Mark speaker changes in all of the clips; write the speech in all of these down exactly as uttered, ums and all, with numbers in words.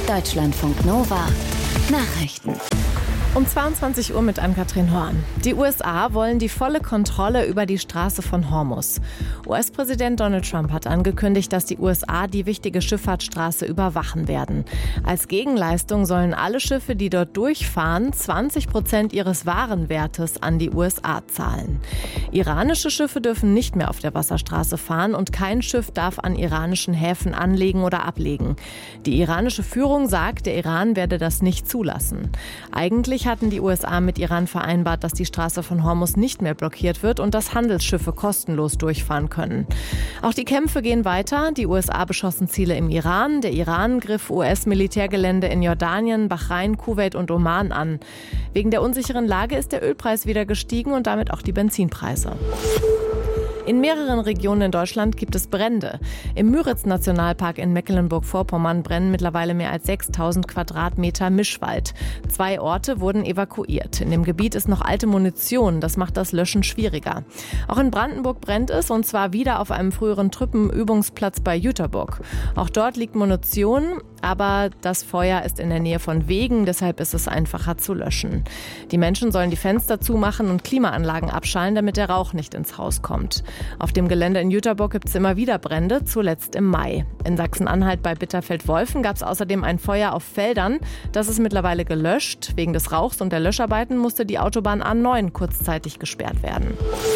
Speaker 1: Deutschlandfunk Nova Nachrichten.
Speaker 2: Um zweiundzwanzig Uhr mit Ann-Kathrin Horn. Die U S A wollen die volle Kontrolle über die Straße von Hormuz. U S-Präsident Donald Trump hat angekündigt, dass die U S A die wichtige Schifffahrtsstraße überwachen werden. Als Gegenleistung sollen alle Schiffe, die dort durchfahren, zwanzig Prozent ihres Warenwertes an die U S A zahlen. Iranische Schiffe dürfen nicht mehr auf der Wasserstraße fahren und kein Schiff darf an iranischen Häfen anlegen oder ablegen. Die iranische Führung sagt, der Iran werde das nicht zulassen. Eigentlich hatten die U S A mit Iran vereinbart, dass die Straße von Hormuz nicht mehr blockiert wird und dass Handelsschiffe kostenlos durchfahren können. Auch die Kämpfe gehen weiter. Die U S A beschossen Ziele im Iran. Der Iran griff U S-Militärgelände in Jordanien, Bahrain, Kuwait und Oman an. Wegen der unsicheren Lage ist der Ölpreis wieder gestiegen und damit auch die Benzinpreise. In mehreren Regionen in Deutschland gibt es Brände. Im Müritz-Nationalpark in Mecklenburg-Vorpommern brennen mittlerweile mehr als sechstausend Quadratmeter Mischwald. Zwei Orte wurden evakuiert. In dem Gebiet ist noch alte Munition. Das macht das Löschen schwieriger. Auch in Brandenburg brennt es, und zwar wieder auf einem früheren Truppenübungsplatz bei Jüterbock. Auch dort liegt Munition, aber das Feuer ist in der Nähe von Wegen, deshalb ist es einfacher zu löschen. Die Menschen sollen die Fenster zumachen und Klimaanlagen abschalten, damit der Rauch nicht ins Haus kommt. Auf dem Gelände in Jüterbock gibt es immer wieder Brände, zuletzt im Mai. In Sachsen-Anhalt bei Bitterfeld-Wolfen gab es außerdem ein Feuer auf Feldern. Das ist mittlerweile gelöscht. Wegen des Rauchs und der Löscharbeiten musste die Autobahn A neun kurzzeitig gesperrt werden.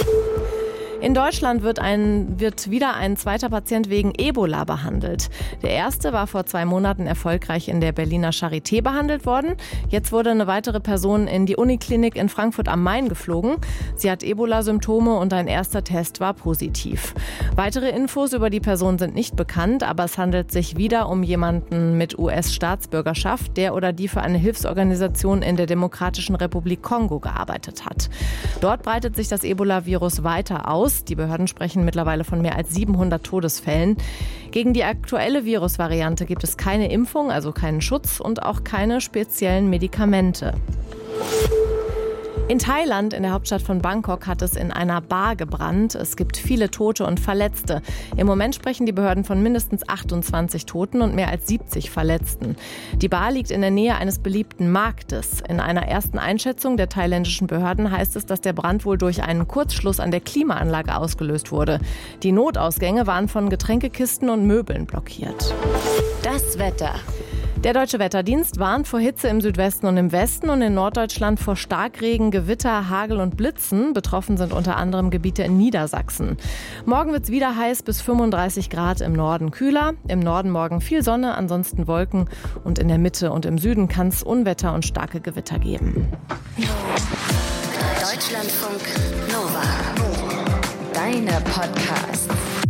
Speaker 2: In Deutschland wird, ein, wird wieder ein zweiter Patient wegen Ebola behandelt. Der erste war vor zwei Monaten erfolgreich in der Berliner Charité behandelt worden. Jetzt wurde eine weitere Person in die Uniklinik in Frankfurt am Main geflogen. Sie hat Ebola-Symptome und ein erster Test war positiv. Weitere Infos über die Person sind nicht bekannt, aber es handelt sich wieder um jemanden mit U S-Staatsbürgerschaft, der oder die für eine Hilfsorganisation in der Demokratischen Republik Kongo gearbeitet hat. Dort breitet sich das Ebola-Virus weiter aus. Die Behörden sprechen mittlerweile von mehr als siebenhundert Todesfällen. Gegen die aktuelle Virusvariante gibt es keine Impfung, also keinen Schutz und auch keine speziellen Medikamente. In Thailand, in der Hauptstadt von Bangkok, hat es in einer Bar gebrannt. Es gibt viele Tote und Verletzte. Im Moment sprechen die Behörden von mindestens achtundzwanzig Toten und mehr als siebzig Verletzten. Die Bar liegt in der Nähe eines beliebten Marktes. In einer ersten Einschätzung der thailändischen Behörden heißt es, dass der Brand wohl durch einen Kurzschluss an der Klimaanlage ausgelöst wurde. Die Notausgänge waren von Getränkekisten und Möbeln blockiert.
Speaker 1: Das Wetter.
Speaker 2: Der Deutsche Wetterdienst warnt vor Hitze im Südwesten und im Westen und in Norddeutschland vor Starkregen, Gewitter, Hagel und Blitzen. Betroffen sind unter anderem Gebiete in Niedersachsen. Morgen wird es wieder heiß, bis fünfunddreißig Grad, im Norden kühler. Im Norden morgen viel Sonne, ansonsten Wolken. Und in der Mitte und im Süden kann es Unwetter und starke Gewitter geben.
Speaker 1: Deutschlandfunk Nova. Deine Podcasts.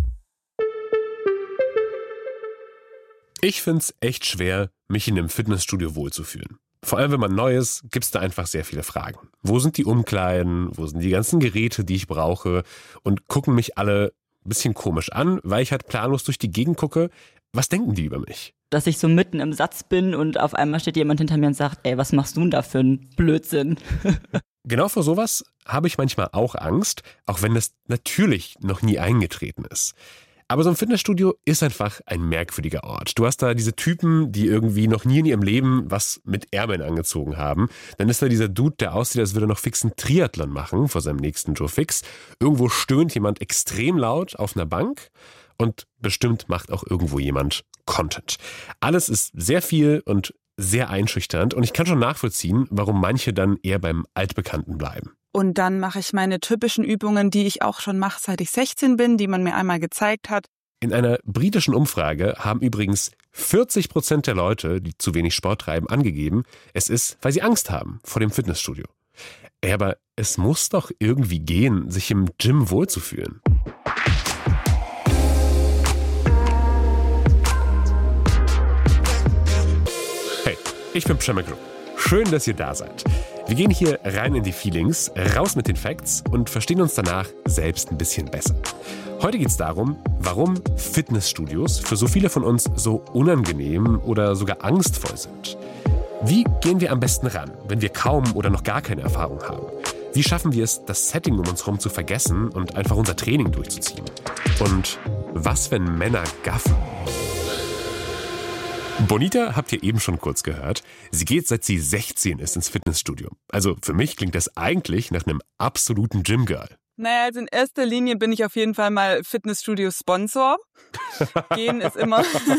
Speaker 3: Ich find's echt schwer, mich in einem Fitnessstudio wohlzufühlen. Vor allem, wenn man neu ist, gibt's da einfach sehr viele Fragen. Wo sind die Umkleiden? Wo sind die ganzen Geräte, die ich brauche? Und gucken mich alle ein bisschen komisch an, weil ich halt planlos durch die Gegend gucke. Was denken die über mich?
Speaker 4: Dass ich so mitten im Satz bin und auf einmal steht jemand hinter mir und sagt, ey, was machst du denn da für einen Blödsinn?
Speaker 3: Genau vor sowas habe ich manchmal auch Angst, auch wenn das natürlich noch nie eingetreten ist. Aber so ein Fitnessstudio ist einfach ein merkwürdiger Ort. Du hast da diese Typen, die irgendwie noch nie in ihrem Leben was mit Ärmeln angezogen haben. Dann ist da dieser Dude, der aussieht, als würde er noch fix einen Triathlon machen vor seinem nächsten Joe Fix. Irgendwo stöhnt jemand extrem laut auf einer Bank und bestimmt macht auch irgendwo jemand Content. Alles ist sehr viel und sehr einschüchternd und ich kann schon nachvollziehen, warum manche dann eher beim Altbekannten bleiben.
Speaker 5: Und dann mache ich meine typischen Übungen, die ich auch schon mache, seit ich sechzehn bin, die man mir einmal gezeigt hat.
Speaker 3: In einer britischen Umfrage haben übrigens vierzig Prozent der Leute, die zu wenig Sport treiben, angegeben, es ist, weil sie Angst haben vor dem Fitnessstudio. Aber es muss doch irgendwie gehen, sich im Gym wohlzufühlen. Hey, ich bin Pschemeklo. Schön, dass ihr da seid. Wir gehen hier rein in die Feelings, raus mit den Facts und verstehen uns danach selbst ein bisschen besser. Heute geht es darum, warum Fitnessstudios für so viele von uns so unangenehm oder sogar angstvoll sind. Wie gehen wir am besten ran, wenn wir kaum oder noch gar keine Erfahrung haben? Wie schaffen wir es, das Setting um uns herum zu vergessen und einfach unser Training durchzuziehen? Und was, wenn Männer gaffen? Bonita habt ihr eben schon kurz gehört. Sie geht, seit sie sechzehn ist, ins Fitnessstudio. Also für mich klingt das eigentlich nach einem absoluten Gym-Girl.
Speaker 5: Naja, also in erster Linie bin ich auf jeden Fall mal Fitnessstudio-Sponsor. Gehen ist immer...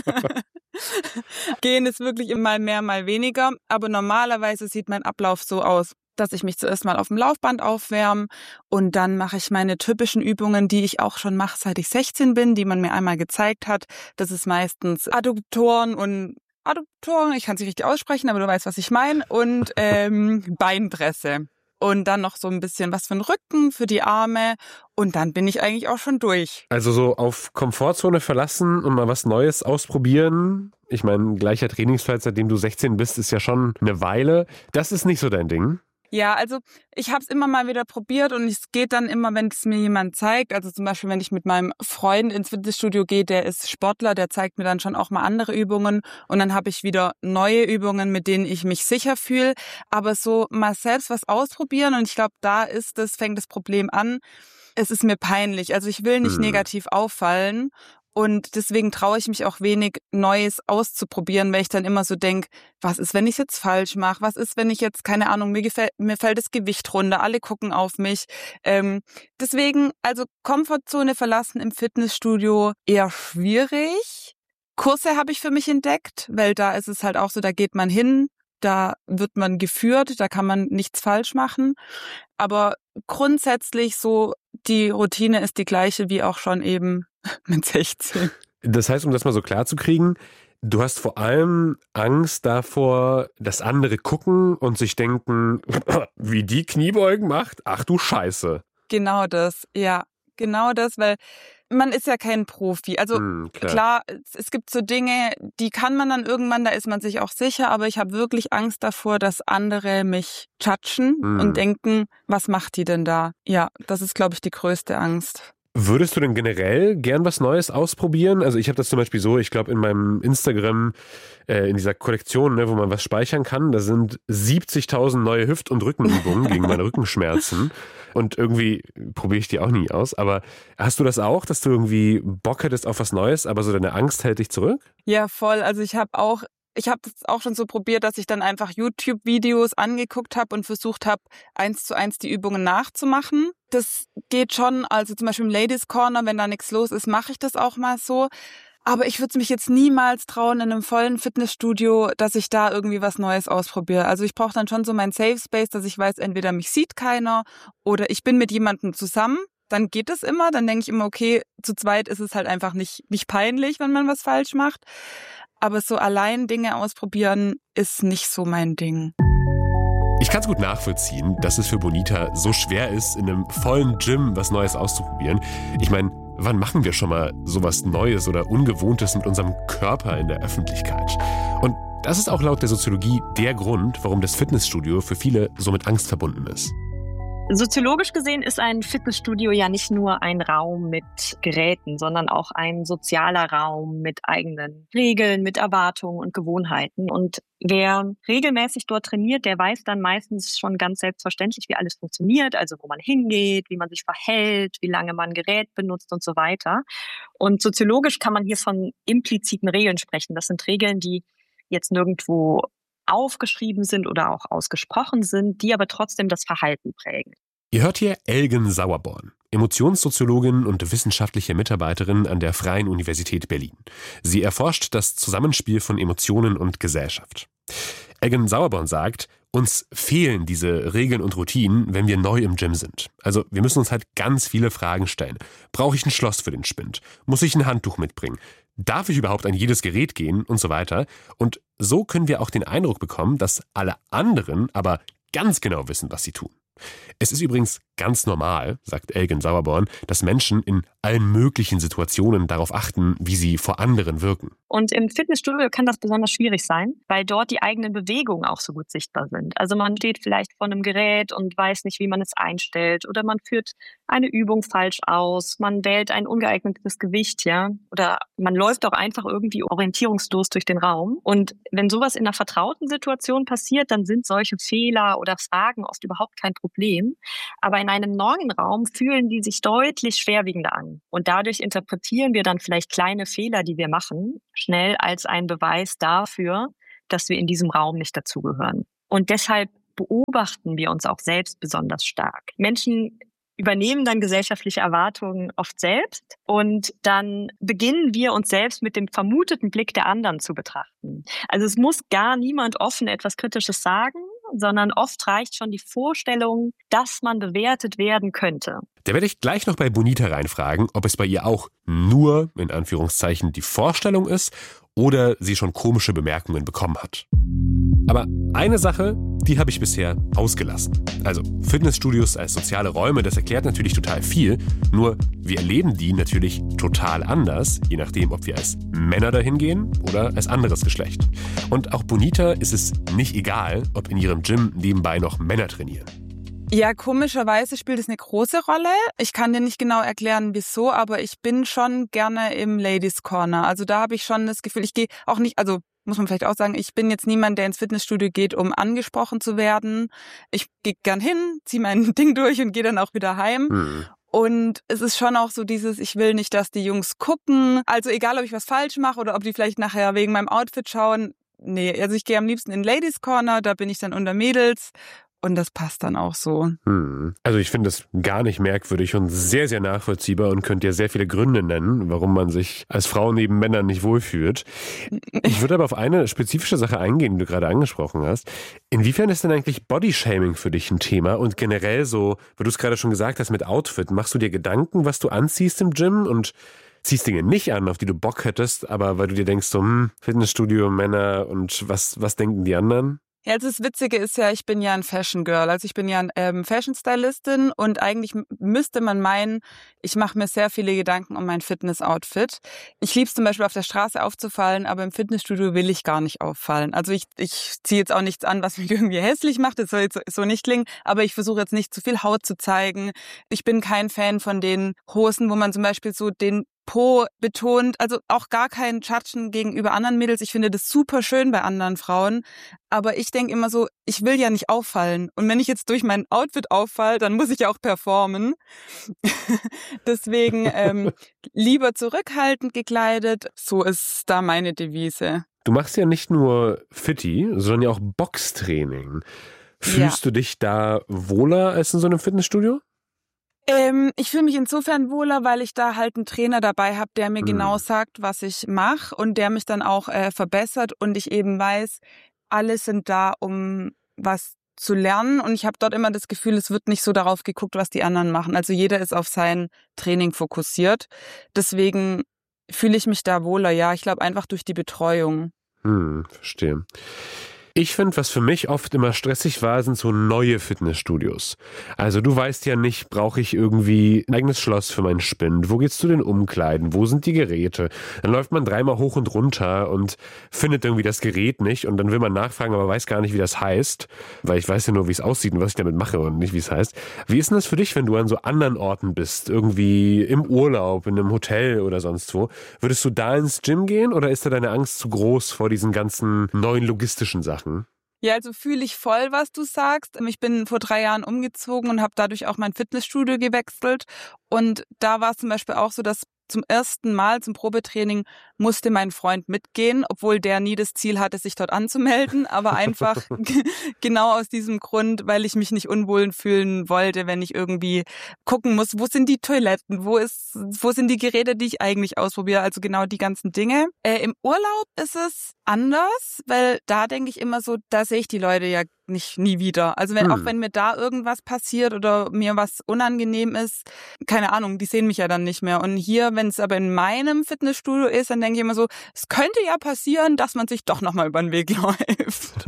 Speaker 5: Gehen ist wirklich mal mehr, mal weniger. Aber normalerweise sieht mein Ablauf so aus, dass ich mich zuerst mal auf dem Laufband aufwärme und dann mache ich meine typischen Übungen, die ich auch schon mache, seit ich sechzehn bin, die man mir einmal gezeigt hat. Das ist meistens Adduktoren und Adduktoren, ich kann es nicht richtig aussprechen, aber du weißt, was ich meine, und ähm, Beinpresse. Und dann noch so ein bisschen was für den Rücken, für die Arme. Und dann bin ich eigentlich auch schon durch.
Speaker 3: Also so auf Komfortzone verlassen und mal was Neues ausprobieren. Ich meine, gleicher Trainingsfeld, seitdem du sechzehn bist, ist ja schon eine Weile. Das ist nicht so dein Ding.
Speaker 5: Ja, also ich habe es immer mal wieder probiert und es geht dann immer, wenn es mir jemand zeigt. Also zum Beispiel, wenn ich mit meinem Freund ins Fitnessstudio gehe, der ist Sportler, der zeigt mir dann schon auch mal andere Übungen und dann habe ich wieder neue Übungen, mit denen ich mich sicher fühle. Aber so mal selbst was ausprobieren und ich glaube, da ist das, fängt das Problem an. Es ist mir peinlich. Also ich will nicht hm. negativ auffallen. Und deswegen traue ich mich auch wenig, Neues auszuprobieren, weil ich dann immer so denke, was ist, wenn ich es jetzt falsch mache? Was ist, wenn ich jetzt, keine Ahnung, mir gefällt, mir fällt das Gewicht runter, alle gucken auf mich. Ähm, deswegen, also Komfortzone verlassen im Fitnessstudio eher schwierig. Kurse habe ich für mich entdeckt, weil da ist es halt auch so, da geht man hin, da wird man geführt, da kann man nichts falsch machen. Aber grundsätzlich so, die Routine ist die gleiche wie auch schon eben mit sechzehn.
Speaker 3: Das heißt, um das mal so klar zu kriegen, du hast vor allem Angst davor, dass andere gucken und sich denken, wie die Kniebeugen macht? Ach du Scheiße.
Speaker 5: Genau das, ja. Genau das, weil man ist ja kein Profi. Also hm, klar, klar es, es gibt so Dinge, die kann man dann irgendwann, da ist man sich auch sicher, aber ich habe wirklich Angst davor, dass andere mich judgen hm. und denken, was macht die denn da? Ja, das ist, glaube ich, die größte Angst.
Speaker 3: Würdest du denn generell gern was Neues ausprobieren? Also ich habe das zum Beispiel so, ich glaube in meinem Instagram, äh, in dieser Kollektion, ne, wo man was speichern kann, da sind siebzigtausend neue Hüft- und Rückenübungen gegen meine Rückenschmerzen. Und irgendwie probiere ich die auch nie aus. Aber hast du das auch, dass du irgendwie Bock hättest auf was Neues, aber so deine Angst hält dich zurück?
Speaker 5: Ja, voll. Also ich habe auch Ich habe es auch schon so probiert, dass ich dann einfach YouTube-Videos angeguckt habe und versucht habe, eins zu eins die Übungen nachzumachen. Das geht schon, also zum Beispiel im Ladies Corner, wenn da nichts los ist, mache ich das auch mal so. Aber ich würde mich jetzt niemals trauen in einem vollen Fitnessstudio, dass ich da irgendwie was Neues ausprobiere. Also ich brauche dann schon so meinen Safe Space, dass ich weiß, entweder mich sieht keiner oder ich bin mit jemandem zusammen. Dann geht es immer, dann denke ich immer, okay, zu zweit ist es halt einfach nicht, nicht peinlich, wenn man was falsch macht. Aber so allein Dinge ausprobieren ist nicht so mein Ding.
Speaker 3: Ich kann es gut nachvollziehen, dass es für Bonita so schwer ist, in einem vollen Gym was Neues auszuprobieren. Ich meine, wann machen wir schon mal sowas Neues oder Ungewohntes mit unserem Körper in der Öffentlichkeit? Und das ist auch laut der Soziologie der Grund, warum das Fitnessstudio für viele so mit Angst verbunden ist.
Speaker 6: Soziologisch gesehen ist ein Fitnessstudio ja nicht nur ein Raum mit Geräten, sondern auch ein sozialer Raum mit eigenen Regeln, mit Erwartungen und Gewohnheiten. Und wer regelmäßig dort trainiert, der weiß dann meistens schon ganz selbstverständlich, wie alles funktioniert, also wo man hingeht, wie man sich verhält, wie lange man ein Gerät benutzt und so weiter. Und soziologisch kann man hier von impliziten Regeln sprechen. Das sind Regeln, die jetzt nirgendwo aufgeschrieben sind oder auch ausgesprochen sind, die aber trotzdem das Verhalten prägen.
Speaker 3: Ihr hört hier Elgen Sauerborn, Emotionssoziologin und wissenschaftliche Mitarbeiterin an der Freien Universität Berlin. Sie erforscht das Zusammenspiel von Emotionen und Gesellschaft. Elgen Sauerborn sagt, uns fehlen diese Regeln und Routinen, wenn wir neu im Gym sind. Also wir müssen uns halt ganz viele Fragen stellen. Brauche ich ein Schloss für den Spind? Muss ich ein Handtuch mitbringen? Darf ich überhaupt an jedes Gerät gehen und so weiter? Und so können wir auch den Eindruck bekommen, dass alle anderen aber ganz genau wissen, was sie tun. Es ist übrigens ganz normal, sagt Elgen Sauerborn, dass Menschen in allen möglichen Situationen darauf achten, wie sie vor anderen wirken.
Speaker 6: Und im Fitnessstudio kann das besonders schwierig sein, weil dort die eigenen Bewegungen auch so gut sichtbar sind. Also man steht vielleicht vor einem Gerät und weiß nicht, wie man es einstellt, oder man führt eine Übung falsch aus, man wählt ein ungeeignetes Gewicht, ja, oder man läuft auch einfach irgendwie orientierungslos durch den Raum. Und wenn sowas in einer vertrauten Situation passiert, dann sind solche Fehler oder Fragen oft überhaupt kein Problem. Problem. Aber in einem neuen Raum fühlen die sich deutlich schwerwiegender an. Und dadurch interpretieren wir dann vielleicht kleine Fehler, die wir machen, schnell als einen Beweis dafür, dass wir in diesem Raum nicht dazugehören. Und deshalb beobachten wir uns auch selbst besonders stark. Menschen übernehmen dann gesellschaftliche Erwartungen oft selbst und dann beginnen wir uns selbst mit dem vermuteten Blick der anderen zu betrachten. Also es muss gar niemand offen etwas Kritisches sagen, sondern oft reicht schon die Vorstellung, dass man bewertet werden könnte.
Speaker 3: Da werde ich gleich noch bei Bonita reinfragen, ob es bei ihr auch nur, in Anführungszeichen, die Vorstellung ist oder sie schon komische Bemerkungen bekommen hat. Aber eine Sache, die habe ich bisher ausgelassen. Also Fitnessstudios als soziale Räume, das erklärt natürlich total viel. Nur wir erleben die natürlich total anders, je nachdem, ob wir als Männer dahin gehen oder als anderes Geschlecht. Und auch Bonita ist es nicht egal, ob in ihrem Gym nebenbei noch Männer trainieren.
Speaker 5: Ja, komischerweise spielt es eine große Rolle. Ich kann dir nicht genau erklären, wieso, aber ich bin schon gerne im Ladies Corner. Also da habe ich schon das Gefühl, ich gehe auch nicht, also muss man vielleicht auch sagen, ich bin jetzt niemand, der ins Fitnessstudio geht, um angesprochen zu werden. Ich gehe gern hin, ziehe mein Ding durch und gehe dann auch wieder heim. Hm. Und es ist schon auch so dieses, ich will nicht, dass die Jungs gucken. Also egal, ob ich was falsch mache oder ob die vielleicht nachher wegen meinem Outfit schauen. Nee, also ich gehe am liebsten in Ladies Corner, da bin ich dann unter Mädels. Und das passt dann auch so.
Speaker 3: Hm. Also ich finde das gar nicht merkwürdig und sehr, sehr nachvollziehbar und könnt dir sehr viele Gründe nennen, warum man sich als Frau neben Männern nicht wohlfühlt. Ich würde aber auf eine spezifische Sache eingehen, die du gerade angesprochen hast. Inwiefern ist denn eigentlich Bodyshaming für dich ein Thema? Und generell so, weil du es gerade schon gesagt hast mit Outfit, machst du dir Gedanken, was du anziehst im Gym und ziehst Dinge nicht an, auf die du Bock hättest, aber weil du dir denkst, so hm, Fitnessstudio, Männer und was, was denken die anderen?
Speaker 5: Ja, also das Witzige ist ja, ich bin ja ein Fashion Girl, also ich bin ja ein ähm, Fashion Stylistin und eigentlich m- müsste man meinen, ich mache mir sehr viele Gedanken um mein Fitness-Outfit. Ich liebe es zum Beispiel auf der Straße aufzufallen, aber im Fitnessstudio will ich gar nicht auffallen. Also ich, ich ziehe jetzt auch nichts an, was mich irgendwie hässlich macht, das soll jetzt so, so nicht klingen, aber ich versuche jetzt nicht zu viel Haut zu zeigen. Ich bin kein Fan von den Hosen, wo man zum Beispiel so den Po betont, also auch gar kein Judgen gegenüber anderen Mädels. Ich finde das super schön bei anderen Frauen, aber ich denke immer so, ich will ja nicht auffallen. Und wenn ich jetzt durch mein Outfit auffalle, dann muss ich ja auch performen. Deswegen ähm, lieber zurückhaltend gekleidet. So ist da meine Devise.
Speaker 3: Du machst ja nicht nur Fitti, sondern ja auch Boxtraining. Fühlst ja. du dich da wohler als in so einem Fitnessstudio?
Speaker 5: Ähm, ich fühle mich insofern wohler, weil ich da halt einen Trainer dabei habe, der mir mhm. genau sagt, was ich mache und der mich dann auch äh, verbessert und ich eben weiß, alle sind da, um was zu lernen und ich habe dort immer das Gefühl, es wird nicht so darauf geguckt, was die anderen machen. Also jeder ist auf sein Training fokussiert. Deswegen fühle ich mich da wohler, ja. Ich glaube einfach durch die Betreuung.
Speaker 3: Hm, verstehe. Ich finde, was für mich oft immer stressig war, sind so neue Fitnessstudios. Also du weißt ja nicht, brauche ich irgendwie ein eigenes Schloss für meinen Spind? Wo geht's zu den Umkleiden? Wo sind die Geräte? Dann läuft man dreimal hoch und runter und findet irgendwie das Gerät nicht und dann will man nachfragen, aber weiß gar nicht, wie das heißt, weil ich weiß ja nur, wie es aussieht und was ich damit mache und nicht, wie es heißt. Wie ist denn das für dich, wenn du an so anderen Orten bist? Irgendwie im Urlaub, in einem Hotel oder sonst wo? Würdest du da ins Gym gehen oder ist da deine Angst zu groß vor diesen ganzen neuen logistischen Sachen?
Speaker 5: Ja, also fühle ich voll, was du sagst. Ich bin vor drei Jahren umgezogen und habe dadurch auch mein Fitnessstudio gewechselt. Und da war es zum Beispiel auch so, dass zum ersten Mal zum Probetraining musste mein Freund mitgehen, obwohl der nie das Ziel hatte, sich dort anzumelden, aber einfach genau aus diesem Grund, weil ich mich nicht unwohl fühlen wollte, wenn ich irgendwie gucken muss, wo sind die Toiletten, wo ist, wo sind die Geräte, die ich eigentlich ausprobiere, also genau die ganzen Dinge. Äh, im Urlaub ist es anders, weil da denke ich immer so, da sehe ich die Leute ja nicht nie wieder. Also wenn, hm. auch wenn mir da irgendwas passiert oder mir was unangenehm ist, keine Ahnung, die sehen mich ja dann nicht mehr. Und hier, wenn es aber in meinem Fitnessstudio ist, dann denke ich immer so, es könnte ja passieren, dass man sich doch nochmal über den Weg läuft.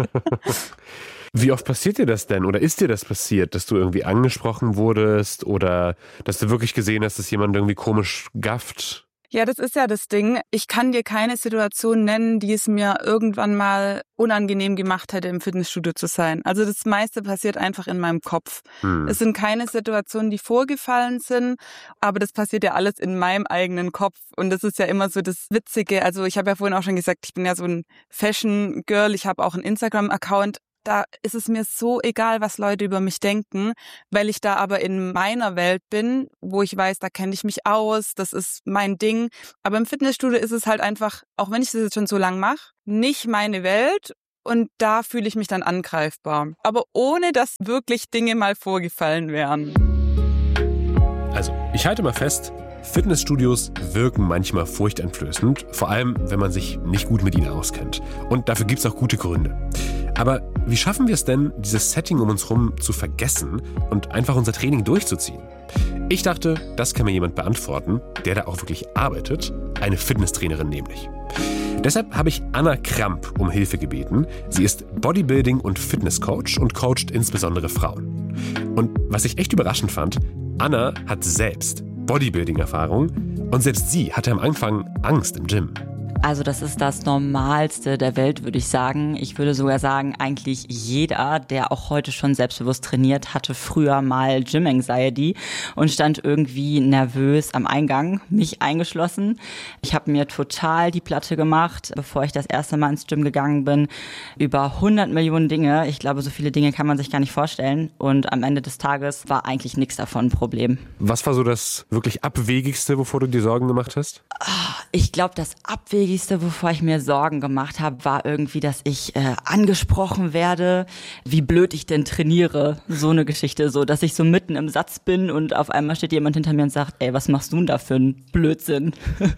Speaker 3: Wie oft passiert dir das denn? Oder ist dir das passiert, dass du irgendwie angesprochen wurdest oder dass du wirklich gesehen hast, dass jemand irgendwie komisch gafft?
Speaker 5: Ja, das ist ja das Ding. Ich kann dir keine Situation nennen, die es mir irgendwann mal unangenehm gemacht hätte, im Fitnessstudio zu sein. Also das meiste passiert einfach in meinem Kopf. Hm. Es sind keine Situationen, die vorgefallen sind, aber das passiert ja alles in meinem eigenen Kopf. Und das ist ja immer so das Witzige. Also ich habe ja vorhin auch schon gesagt, ich bin ja so ein Fashion-Girl. Ich habe auch einen Instagram-Account. da ist es mir so egal, was Leute über mich denken, weil ich da aber in meiner Welt bin, wo ich weiß, da kenne ich mich aus, das ist mein Ding. Aber im Fitnessstudio ist es halt einfach, auch wenn ich das jetzt schon so lang mache, nicht meine Welt. Und da fühle ich mich dann angreifbar. Aber ohne, dass wirklich Dinge mal vorgefallen wären.
Speaker 3: Also, ich halte mal fest, Fitnessstudios wirken manchmal furchteinflößend, vor allem, wenn man sich nicht gut mit ihnen auskennt. Und dafür gibt es auch gute Gründe. Aber wie schaffen wir es denn, dieses Setting um uns herum zu vergessen und einfach unser Training durchzuziehen? Ich dachte, das kann mir jemand beantworten, der da auch wirklich arbeitet, eine Fitnesstrainerin nämlich. Deshalb habe ich Anna Kramp um Hilfe gebeten. Sie ist Bodybuilding- und Fitnesscoach und coacht insbesondere Frauen. Und was ich echt überraschend fand, Anna hat selbst Bodybuilding-Erfahrung und selbst sie hatte am Anfang Angst im Gym.
Speaker 4: Also das ist das Normalste der Welt, würde ich sagen. Ich würde sogar sagen, eigentlich jeder, der auch heute schon selbstbewusst trainiert, hatte früher mal Gym-Anxiety und stand irgendwie nervös am Eingang, mich eingeschlossen. Ich habe mir total die Platte gemacht, bevor ich das erste Mal ins Gym gegangen bin. Über hundert Millionen Dinge. Ich glaube, so viele Dinge kann man sich gar nicht vorstellen. Und am Ende des Tages war eigentlich nichts davon ein Problem.
Speaker 3: Was war so das wirklich Abwegigste, wovor du dir Sorgen gemacht hast?
Speaker 4: Ich glaube, das Abwegigste, wovor ich mir Sorgen gemacht habe, war irgendwie, dass ich äh, angesprochen werde, wie blöd ich denn trainiere. So eine Geschichte, so, dass ich so mitten im Satz bin und auf einmal steht jemand hinter mir und sagt, ey, was machst du denn da für einen Blödsinn?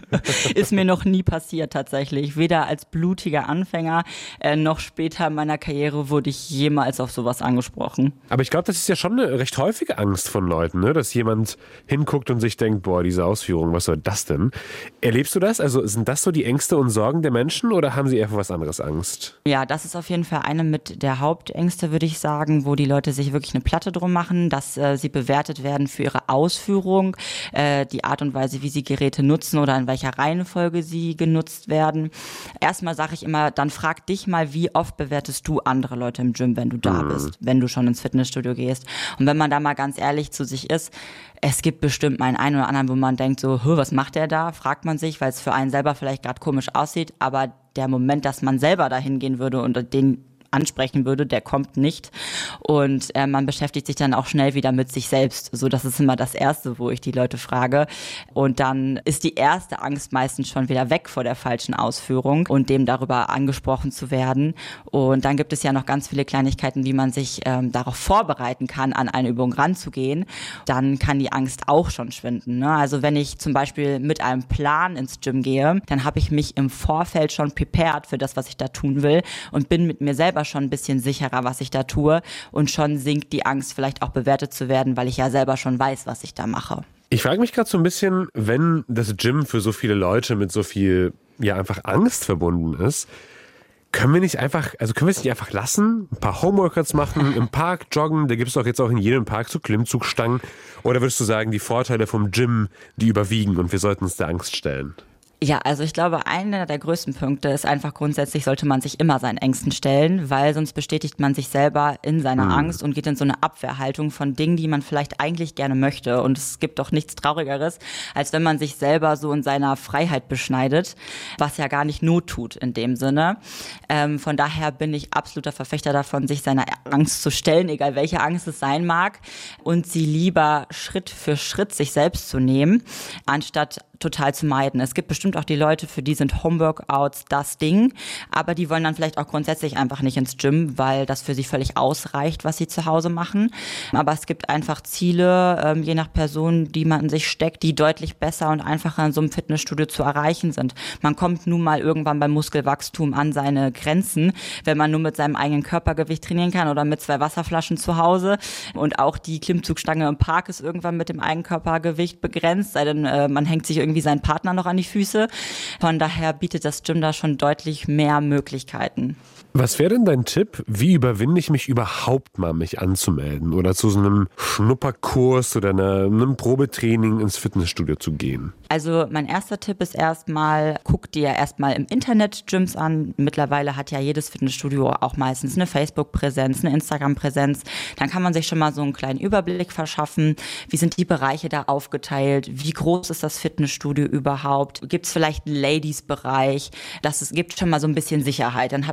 Speaker 4: Ist mir noch nie passiert tatsächlich. Weder als blutiger Anfänger, äh, noch später in meiner Karriere wurde ich jemals auf sowas angesprochen.
Speaker 3: Aber ich glaube, das ist ja schon eine recht häufige Angst von Leuten, ne? Dass jemand hinguckt und sich denkt, boah, diese Ausführung, was soll das denn? Erlebst du das? Also sind das so die Ängste und Sorgen der Menschen oder haben sie eher vor was anderes Angst?
Speaker 4: Ja, das ist auf jeden Fall eine mit der Hauptängste, würde ich sagen, wo die Leute sich wirklich eine Platte drum machen, dass äh, sie bewertet werden für ihre Ausführung, äh, die Art und Weise, wie sie Geräte nutzen oder in welcher Reihenfolge sie genutzt werden. Erstmal sage ich immer, dann frag dich mal, wie oft bewertest du andere Leute im Gym, wenn du da mhm. bist, wenn du schon ins Fitnessstudio gehst. Und wenn man da mal ganz ehrlich zu sich ist, es gibt bestimmt mal einen oder anderen, wo man denkt so, was macht der da? Fragt man sich, weil es für einen selber vielleicht gerade komisch aussieht, aber der Moment, dass man selber dahin gehen würde und den ansprechen würde, der kommt nicht. Und äh, man beschäftigt sich dann auch schnell wieder mit sich selbst. So, das ist immer das Erste, wo ich die Leute frage. Und dann ist die erste Angst meistens schon wieder weg vor der falschen Ausführung und dem darüber angesprochen zu werden. Und dann gibt es ja noch ganz viele Kleinigkeiten, wie man sich ähm, darauf vorbereiten kann, an eine Übung ranzugehen. Dann kann die Angst auch schon schwinden. Ne? Also wenn ich zum Beispiel mit einem Plan ins Gym gehe, dann habe ich mich im Vorfeld schon prepared für das, was ich da tun will und bin mit mir selber schon ein bisschen sicherer, was ich da tue, und schon sinkt die Angst, vielleicht auch bewertet zu werden, weil ich ja selber schon weiß, was ich da mache.
Speaker 3: Ich frage mich gerade so ein bisschen, wenn das Gym für so viele Leute mit so viel, ja, einfach Angst verbunden ist, können wir nicht einfach, also können wir es nicht einfach lassen, ein paar Homeworkouts machen, im Park joggen, da gibt es doch jetzt auch in jedem Park so Klimmzugstangen, oder würdest du sagen, die Vorteile vom Gym, die überwiegen und wir sollten uns der Angst stellen?
Speaker 4: Ja, also ich glaube, einer der größten Punkte ist einfach grundsätzlich, sollte man sich immer seinen Ängsten stellen, weil sonst bestätigt man sich selber in seiner mhm. Angst und geht in so eine Abwehrhaltung von Dingen, die man vielleicht eigentlich gerne möchte. Und es gibt doch nichts Traurigeres, als wenn man sich selber so in seiner Freiheit beschneidet, was ja gar nicht Not tut in dem Sinne. Ähm, von daher bin ich absoluter Verfechter davon, sich seiner Angst zu stellen, egal welche Angst es sein mag, und sie lieber Schritt für Schritt sich selbst zu nehmen, anstatt total zu meiden. Es gibt bestimmt auch die Leute, für die sind Homeworkouts das Ding, aber die wollen dann vielleicht auch grundsätzlich einfach nicht ins Gym, weil das für sie völlig ausreicht, was sie zu Hause machen. Aber es gibt einfach Ziele, ähm, je nach Person, die man sich steckt, die deutlich besser und einfacher in so einem Fitnessstudio zu erreichen sind. Man kommt nun mal irgendwann beim Muskelwachstum an seine Grenzen, wenn man nur mit seinem eigenen Körpergewicht trainieren kann oder mit zwei Wasserflaschen zu Hause. Und auch die Klimmzugstange im Park ist irgendwann mit dem Eigenkörpergewicht begrenzt, sei denn äh, man hängt sich irgendwie wie sein Partner noch an die Füße. Von daher bietet das Gym da schon deutlich mehr Möglichkeiten.
Speaker 3: Was wäre denn dein Tipp? Wie überwinde ich mich überhaupt mal, mich anzumelden oder zu so einem Schnupperkurs oder einer, einem Probetraining ins Fitnessstudio zu gehen?
Speaker 4: Also mein erster Tipp ist erstmal, guck dir erstmal im Internet Gyms an. Mittlerweile hat ja jedes Fitnessstudio auch meistens eine Facebook-Präsenz, eine Instagram-Präsenz. Dann kann man sich schon mal so einen kleinen Überblick verschaffen. Wie sind die Bereiche da aufgeteilt? Wie groß ist das Fitnessstudio überhaupt? Gibt es vielleicht einen Ladies-Bereich? Das ist, gibt schon mal so ein bisschen Sicherheit. Dann hat man schon mal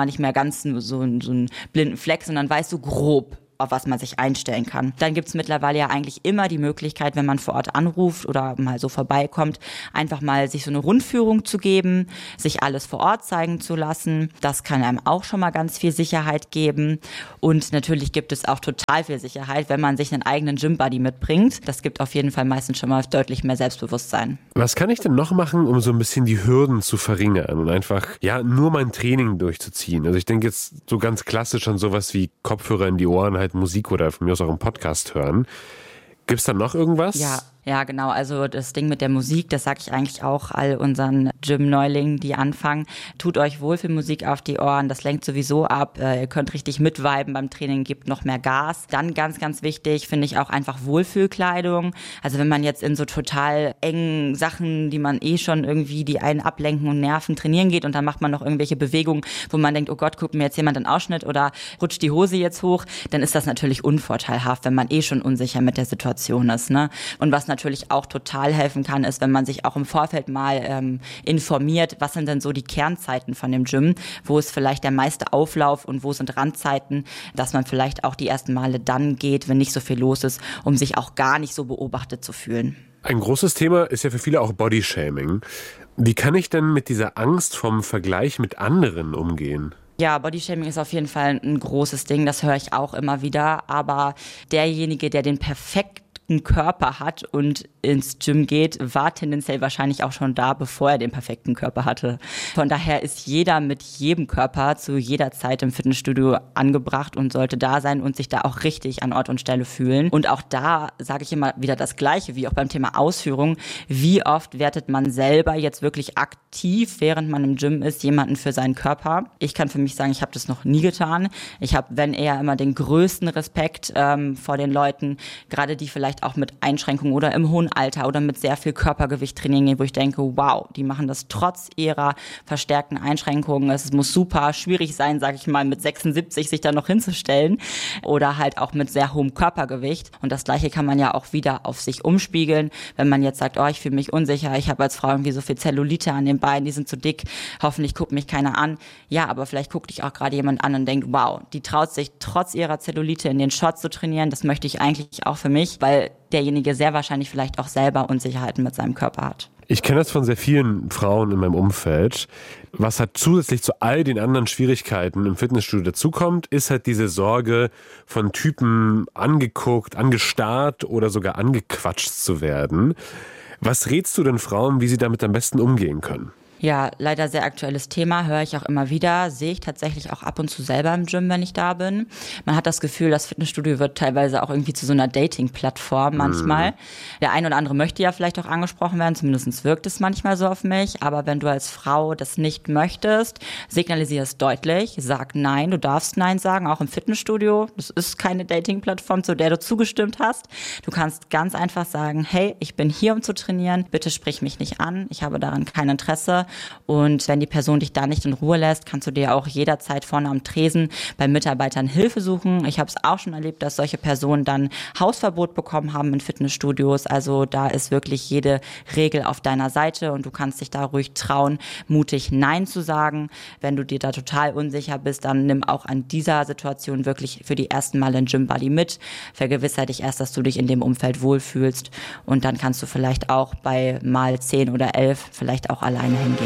Speaker 4: mal nicht mehr ganz so, so einen blinden Fleck, sondern weiß so grob, auf was man sich einstellen kann. Dann gibt es mittlerweile ja eigentlich immer die Möglichkeit, wenn man vor Ort anruft oder mal so vorbeikommt, einfach mal sich so eine Rundführung zu geben, sich alles vor Ort zeigen zu lassen. Das kann einem auch schon mal ganz viel Sicherheit geben. Und natürlich gibt es auch total viel Sicherheit, wenn man sich einen eigenen Gym-Buddy mitbringt. Das gibt auf jeden Fall meistens schon mal deutlich mehr Selbstbewusstsein.
Speaker 3: Was kann ich denn noch machen, um so ein bisschen die Hürden zu verringern und einfach ja nur mein Training durchzuziehen? Also ich denke jetzt so ganz klassisch an sowas wie Kopfhörer in die Ohren, halt Musik oder von mir aus auch einen Podcast hören. Gibt es da noch irgendwas?
Speaker 4: Ja. Ja, genau. Also das Ding mit der Musik, das sage ich eigentlich auch all unseren Gym-Neulingen, die anfangen. Tut euch Wohlfühlmusik auf die Ohren, das lenkt sowieso ab. Äh, ihr könnt richtig mitviben beim Training, gebt noch mehr Gas. Dann ganz, ganz wichtig, finde ich auch einfach Wohlfühlkleidung. Also wenn man jetzt in so total engen Sachen, die man eh schon irgendwie, die einen ablenken und nerven, trainieren geht und dann macht man noch irgendwelche Bewegungen, wo man denkt, oh Gott, guckt mir jetzt jemand den Ausschnitt oder rutscht die Hose jetzt hoch, dann ist das natürlich unvorteilhaft, wenn man eh schon unsicher mit der Situation ist, ne? Und was natürlich auch total helfen kann, ist, wenn man sich auch im Vorfeld mal ähm, informiert, was sind denn so die Kernzeiten von dem Gym, wo ist vielleicht der meiste Auflauf und wo sind Randzeiten, dass man vielleicht auch die ersten Male dann geht, wenn nicht so viel los ist, um sich auch gar nicht so beobachtet zu fühlen.
Speaker 3: Ein großes Thema ist ja für viele auch Bodyshaming. Wie kann ich denn mit dieser Angst vom Vergleich mit anderen umgehen?
Speaker 4: Ja, Bodyshaming ist auf jeden Fall ein großes Ding, das höre ich auch immer wieder, aber derjenige, der den perfekten Körper hat und ins Gym geht, war tendenziell wahrscheinlich auch schon da, bevor er den perfekten Körper hatte. Von daher ist jeder mit jedem Körper zu jeder Zeit im Fitnessstudio angebracht und sollte da sein und sich da auch richtig an Ort und Stelle fühlen. Und auch da sage ich immer wieder das Gleiche, wie auch beim Thema Ausführung. Wie oft wertet man selber jetzt wirklich aktiv, während man im Gym ist, jemanden für seinen Körper? Ich kann für mich sagen, ich habe das noch nie getan. Ich habe, wenn eher, immer den größten Respekt ähm, vor den Leuten, gerade die vielleicht auch mit Einschränkungen oder im hohen Alter oder mit sehr viel Körpergewicht trainieren gehen, wo ich denke, wow, die machen das trotz ihrer verstärkten Einschränkungen. Es muss super schwierig sein, sage ich mal, mit sechsundsiebzig sich da noch hinzustellen oder halt auch mit sehr hohem Körpergewicht. Und das Gleiche kann man ja auch wieder auf sich umspiegeln, wenn man jetzt sagt, oh, ich fühle mich unsicher, ich habe als Frau irgendwie so viel Zellulite an den Beinen, die sind zu dick, hoffentlich guckt mich keiner an. Ja, aber vielleicht guckt dich auch gerade jemand an und denkt, wow, die traut sich trotz ihrer Zellulite in den Shorts zu trainieren, das möchte ich eigentlich auch für mich, weil derjenige sehr wahrscheinlich vielleicht auch selber Unsicherheiten mit seinem Körper hat.
Speaker 3: Ich kenne das von sehr vielen Frauen in meinem Umfeld. Was halt zusätzlich zu all den anderen Schwierigkeiten im Fitnessstudio dazukommt, ist halt diese Sorge, von Typen angeguckt, angestarrt oder sogar angequatscht zu werden. Was rätst du denn Frauen, wie sie damit am besten umgehen können?
Speaker 4: Ja, leider sehr aktuelles Thema, höre ich auch immer wieder, sehe ich tatsächlich auch ab und zu selber im Gym, wenn ich da bin. Man hat das Gefühl, das Fitnessstudio wird teilweise auch irgendwie zu so einer Dating-Plattform manchmal. Mhm. Der ein oder andere möchte ja vielleicht auch angesprochen werden, zumindest wirkt es manchmal so auf mich. Aber wenn du als Frau das nicht möchtest, signalisiere es deutlich, sag nein, du darfst nein sagen, auch im Fitnessstudio. Das ist keine Dating-Plattform, zu der du zugestimmt hast. Du kannst ganz einfach sagen, hey, ich bin hier, um zu trainieren, bitte sprich mich nicht an, ich habe daran kein Interesse. Und wenn die Person dich da nicht in Ruhe lässt, kannst du dir auch jederzeit vorne am Tresen bei Mitarbeitern Hilfe suchen. Ich habe es auch schon erlebt, dass solche Personen dann Hausverbot bekommen haben in Fitnessstudios. Also da ist wirklich jede Regel auf deiner Seite und du kannst dich da ruhig trauen, mutig Nein zu sagen. Wenn du dir da total unsicher bist, dann nimm auch an dieser Situation wirklich für die ersten Male einen Gym-Buddy mit. Vergewissere dich erst, dass du dich in dem Umfeld wohlfühlst und dann kannst du vielleicht auch bei mal zehn oder elf vielleicht auch alleine hingehen.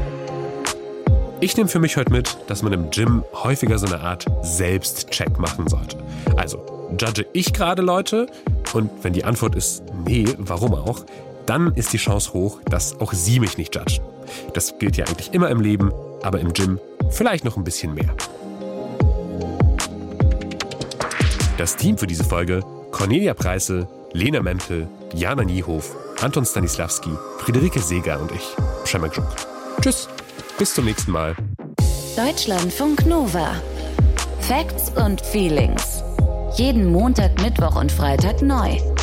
Speaker 3: Ich nehme für mich heute mit, dass man im Gym häufiger so eine Art Selbstcheck machen sollte. Also, judge ich gerade Leute? Und wenn die Antwort ist nee, warum auch? Dann ist die Chance hoch, dass auch sie mich nicht judgen. Das gilt ja eigentlich immer im Leben, aber im Gym vielleicht noch ein bisschen mehr. Das Team für diese Folge: Cornelia Preissel, Lena Mempel, Jana Niehof, Anton Stanislawski, Friederike Seeger und ich, Przemek Żuk. Tschüss, bis zum nächsten Mal.
Speaker 1: Deutschlandfunk Nova. Facts und Feelings. Jeden Montag, Mittwoch und Freitag neu.